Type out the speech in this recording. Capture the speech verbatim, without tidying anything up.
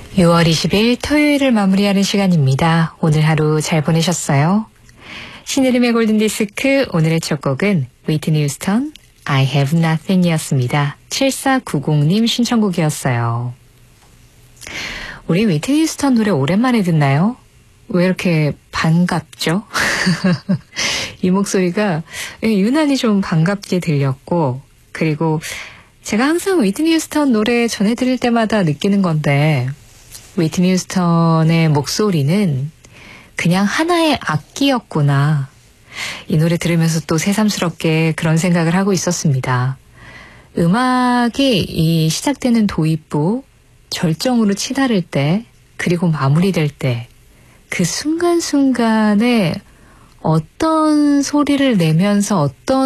유월 이십일 토요일을 마무리하는 시간입니다. 오늘 하루 잘 보내셨어요? 신혜림의 골든디스크 오늘의 첫 곡은 위트니 휴스턴 I have nothing 이었습니다. 칠사구공님 신청곡이었어요. 우리 위트니 휴스턴 노래 오랜만에 듣나요? 왜 이렇게 반갑죠? 이 목소리가 유난히 좀 반갑게 들렸고, 그리고 제가 항상 위트니 휴스턴 노래 전해드릴 때마다 느끼는 건데, 위트니 휴스턴의 목소리는 그냥 하나의 악기였구나. 이 노래 들으면서 또 새삼스럽게 그런 생각을 하고 있었습니다. 음악이 이 시작되는 도입부, 절정으로 치달을 때, 그리고 마무리될 때, 그 순간순간에 어떤 소리를 내면서 어떤